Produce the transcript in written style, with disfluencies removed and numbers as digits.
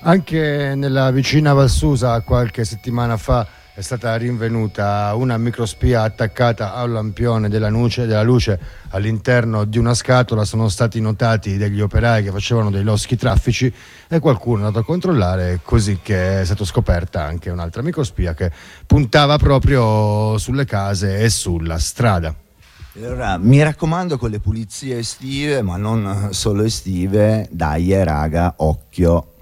Anche nella vicina Valsusa qualche settimana fa è stata rinvenuta una microspia attaccata a un lampione della luce all'interno di una scatola. Sono stati notati degli operai che facevano dei loschi traffici e qualcuno è andato a controllare, così che è stata scoperta anche un'altra microspia che puntava proprio sulle case e sulla strada. Allora, mi raccomando, con le pulizie estive, ma non solo estive, dai raga, occhio,